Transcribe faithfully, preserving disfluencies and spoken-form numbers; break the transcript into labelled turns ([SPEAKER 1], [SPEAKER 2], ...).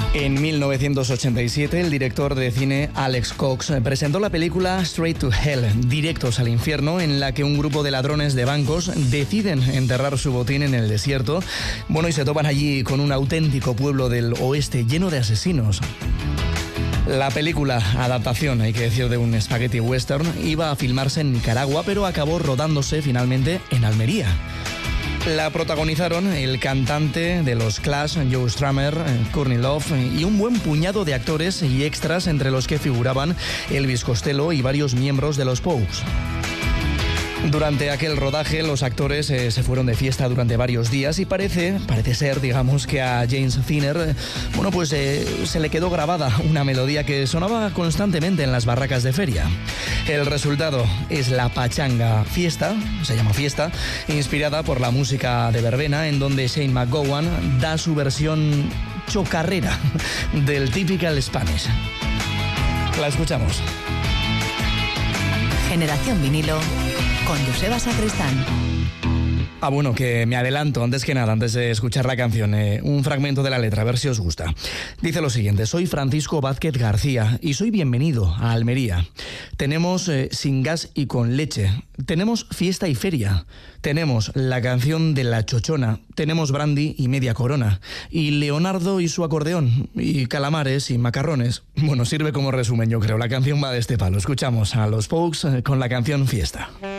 [SPEAKER 1] En mil novecientos ochenta y siete, el director de cine Alex Cox presentó la película Straight to Hell, Directos al Infierno, en la que un grupo de ladrones de bancos deciden enterrar su botín en el desierto. Bueno, y se topan allí con un auténtico pueblo del oeste lleno de asesinos. La película, adaptación, hay que decir, de un spaghetti western, iba a filmarse en Nicaragua, pero acabó rodándose finalmente en Almería. La protagonizaron el cantante de los Clash, Joe Strummer, Courtney Love y un buen puñado de actores y extras, entre los que figuraban Elvis Costello y varios miembros de los Pogues. Durante aquel rodaje, los actores eh, se fueron de fiesta durante varios días y parece, parece ser, digamos, que a James Thinner, eh, bueno, pues eh, se le quedó grabada una melodía que sonaba constantemente en las barracas de feria. El resultado es la pachanga Fiesta, se llama Fiesta, inspirada por la música de verbena, en donde Shane McGowan da su versión chocarrera del typical Spanish. La escuchamos.
[SPEAKER 2] Generación Vinilo con Joseba Sacristán.
[SPEAKER 1] Ah, bueno, que me adelanto, antes que nada, antes de escuchar la canción, eh, un fragmento de la letra, a ver si os gusta. Dice lo siguiente: soy Francisco Vázquez García y soy bienvenido a Almería. Tenemos eh, sin gas y con leche, tenemos fiesta y feria, tenemos la canción de la chochona, tenemos brandy y media corona, y Leonardo y su acordeón, y calamares y macarrones. Bueno, sirve como resumen, yo creo, la canción va de este palo. Escuchamos a los Pogues eh, con la canción Fiesta.